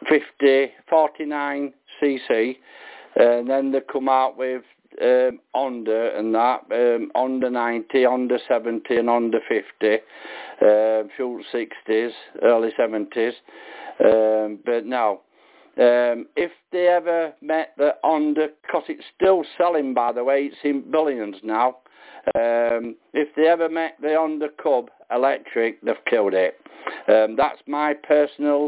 49cc, and then they come out with Honda and that, Honda 90, Honda 70 and Honda 50, fuel 60s, early 70s, but no. If they ever met the Honda, because it's still selling, by the way, it's in billions now. If they ever met the Honda Cub electric, they've killed it. That's my personal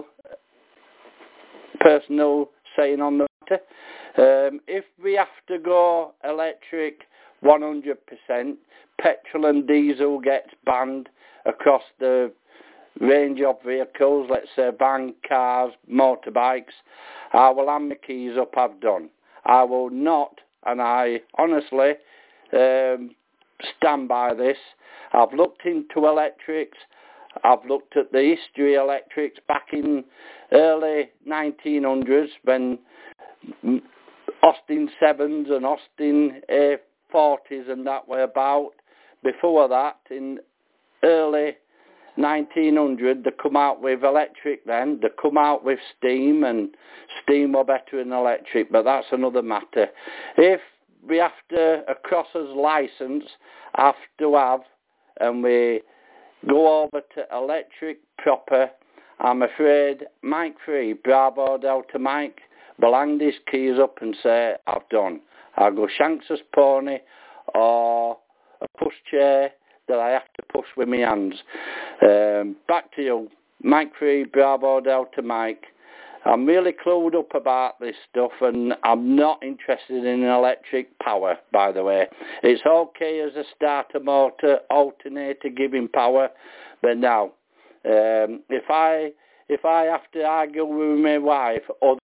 saying on the matter. If we have to go electric 100%, petrol and diesel gets banned across the range of vehicles, let's say van, cars, motorbikes, I will hand my keys up, I've done. I will not, and I honestly stand by this. I've looked into electrics, I've looked at the history of electrics back in early 1900s when Austin 7s and Austin A40s and that were about. Before that, in early 1900, they come out with electric then. They come out with steam, and steam were better than electric, but that's another matter. If we have to, a crosser's licence, have to have, and we go over to electric proper, I'm afraid Mike 3, Bravo Delta Mike, will hand his keys up and say, I've done. I'll go Shanks's pony or a pushchair that I have to push with my hands. Back to you, Mike 3, Bravo Delta Mike. I'm really clued up about this stuff, and I'm not interested in electric power, by the way. It's okay as a starter motor, alternator giving power, but now, if I have to argue with my wife,